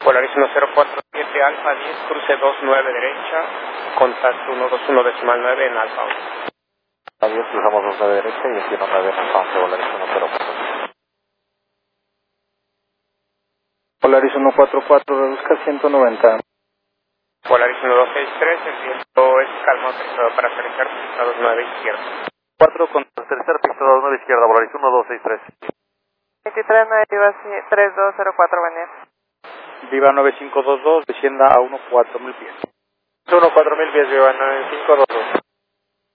Polaris 1047 Alfa 10, cruce 29 derecha, contacto 121 decimal 9 en Alfa 1. Adiós, cruzamos 2 de derecha y aquí 9 Alfa 11, Polaris 104. Polaris 144, reduzca 190. Polaris 1263, el viento es calmo, autorizado para aterrizar, pista 29 izquierda. 4 con tercer, pista 29 izquierda, Polaris 1263. 23 Viva 3204, venir. Viva 9522, descienda a 14000 pies. 14000 pies, Viva 9522.